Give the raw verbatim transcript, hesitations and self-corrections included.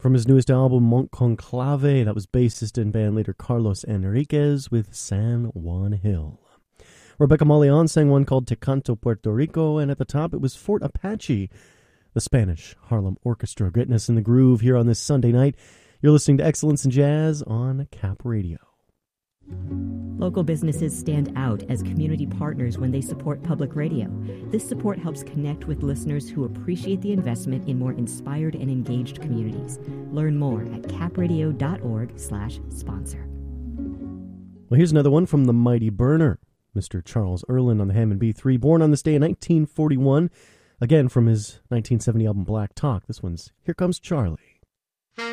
From his newest album, Mont Conclave, that was bassist and bandleader Carlos Enriquez with San Juan Hill. Rebecca Mauleon sang one called Te Canto Puerto Rico, and at the top it was Fort Apache, the Spanish Harlem Orchestra. Getting us in the groove here on this Sunday night. You're listening to Excellence in Jazz on Cap Radio. Local businesses stand out as community partners when they support public radio. This support helps connect with listeners who appreciate the investment in more inspired and engaged communities. Learn more at capradio.org slash sponsor. Well, here's another one from the Mighty Burner, Mister Charles Earland on the Hammond B three, born on this day in nineteen forty-one, again from his nineteen seventy album Black Talk. This one's Here Comes Charlie.